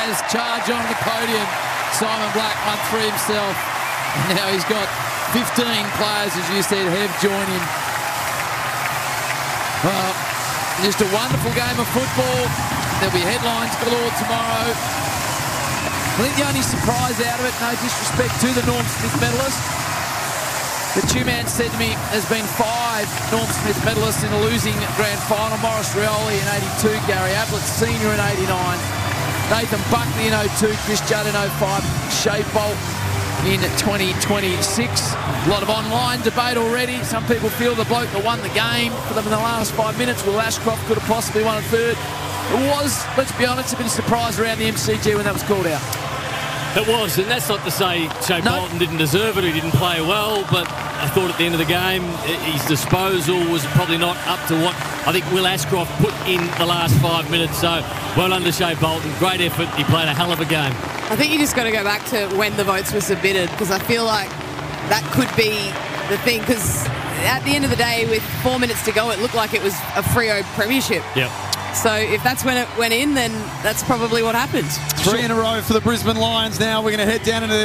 has charged on the podium. Simon Black won 3 himself. And now he's got 15 players, as you said, have joined him. Well, just a wonderful game of football. There'll be headlines galore tomorrow. I think the only surprise out of it, no disrespect to the Norm Smith medalists, the two-man said to me, there's been 5 Norm Smith medalists in a losing grand final. Maurice Rioli in 82, Gary Ablett Sr. in 89, Nathan Buckley in 02, Chris Judd in 05, Shea Bolt in 2026. A lot of online debate already. Some people feel the bloke that won the game for them in the last 5 minutes, Will Ashcroft, could have possibly won a third. It was, let's be honest, a bit of surprise around the MCG when that was called out. It was, and that's not to say Shea Bolton didn't deserve it, he didn't play well, but I thought at the end of the game his disposal was probably not up to what I think Will Ashcroft put in the last 5 minutes. So well done to Shea Bolton, great effort, he played a hell of a game. I think you just got to go back to when the votes were submitted, because I feel like that could be the thing, because at the end of the day, with 4 minutes to go, it looked like it was a Freo premiership. Yep. So if that's when it went in, then that's probably what happened. 3 in a row for the Brisbane Lions now. We're going to head down into